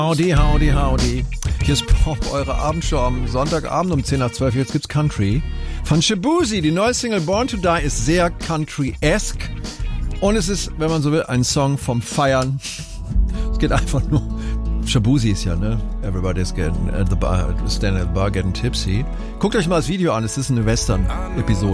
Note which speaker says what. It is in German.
Speaker 1: Howdy, howdy, howdy. Hier ist Pop, eure Abendshow am Sonntagabend um 10 nach 12. Jetzt gibt's Country. Von Shaboozey, die neue Single Born to Die ist sehr Country-esque. Und es ist, wenn man so will, ein Song vom Feiern. Es geht einfach nur... Shaboozey ist ja, ne? Everybody's getting at the bar, standing at the bar, getting tipsy. Guckt euch mal das Video an, es ist eine Western-Episode.